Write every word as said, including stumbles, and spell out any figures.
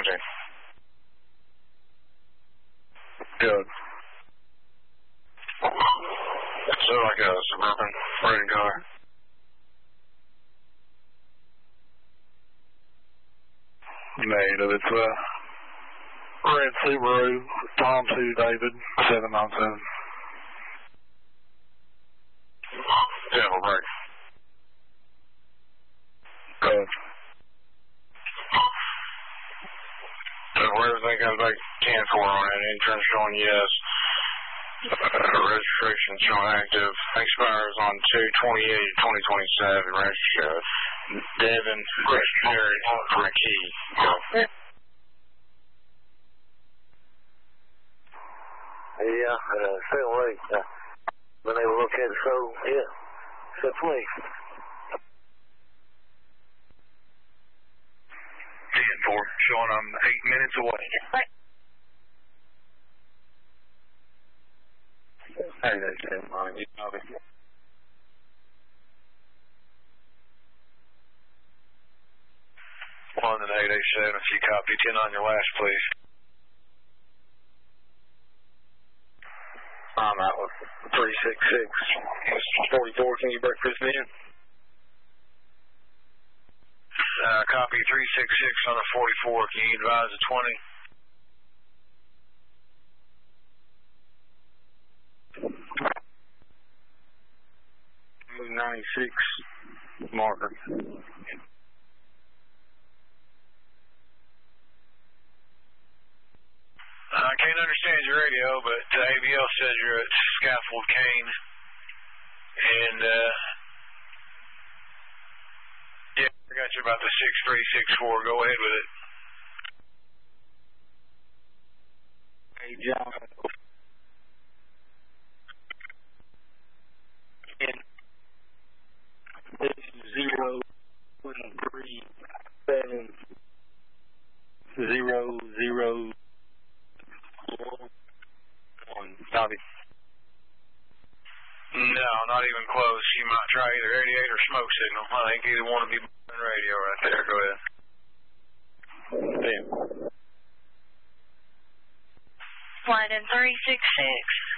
seventeen. Good. Is it like a Suburban red in color? Negative. It's a red Subaru, Tom Sue David, seven nine seven. Yeah, we'll break. Good. So where everything comes back ten four on it, insurance showing yes. Uh, registration showing active. Expires on two twenty-eight twenty twenty-seven. Register. Devin Terry McKee. Go. Yeah, uh, same way. Uh, been able to look at it, so yeah, except for me. ten four, showing I'm eight minutes away. Hey, that's it, Mommy. You know it. One and eight eight seven, if you copy, ten on your last, please. I'm out with three six six. forty-four, can you break for this in? Uh, copy three six six on the forty-four, can you advise the twenty? ninety-six marker. I can't understand your radio, but uh, A B L says you're at Scaffold Kane. And, uh, yeah, I got you about the six three six four. Go ahead with it. Hey, John. And this is zero three seven zero zero one. Copy. No, not even close. You might try either eighty-eight or smoke signal. I think either one would be on radio right there. Go ahead. Damn. Flight in three six six.